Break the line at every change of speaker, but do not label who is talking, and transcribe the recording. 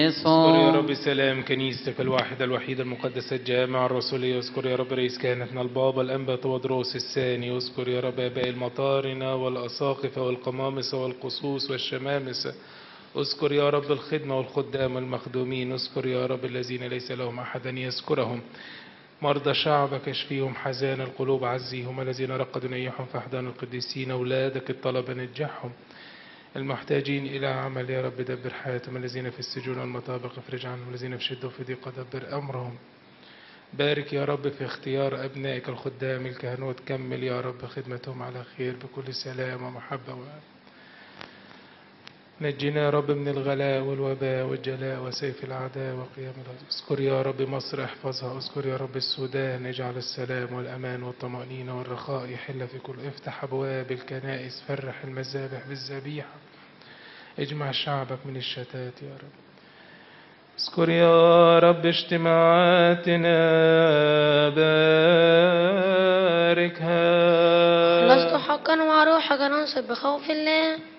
اذكر يا رب سلام كنيستك الواحدة الوحيدة المقدسة الجامعة الرسولية. اذكر يا رب رئيس كهنتنا البابا الأنبا تودروس الثاني. اذكر يا رب آباء المطارنة والأساقفة والقمامسة والقصوص والشمامسة. اذكر يا رب الخدمة والخدام والمخدومين. اذكر يا رب الذين ليس لهم أحدا يذكرهم. مرضى شعبك اشفيهم، حزان القلوب عزيهم، الذين رقدوا نيحهم في أحضان القديسين. أولادك الطلبة نجحهم، المحتاجين إلى عمل يا رب دبر حياتهم، الذين في السجون والمطابق افرج عنهم، الذين في شدة وفي ضيقة دبر أمرهم. بارك يا رب في اختيار أبنائك الخدام الكهنوت، كمل يا رب خدمتهم على خير بكل سلام ومحبة نجينا يا رب من الغلاء والوباء والجلاء وسيف الأعداء وقيام الأرض. اذكر يا رب مصر احفظها. اذكر يا رب السودان، اجعل السلام والأمان والطمأنينة والرخاء يحل في كل. افتح أبواب الكنائس، فرح المذابح بالذبيحة، اجمع شعبك من الشتات يا رب. اذكر يا رب اجتماعاتنا، باركها.
لست حقا وروحك ننصب بخوف الله.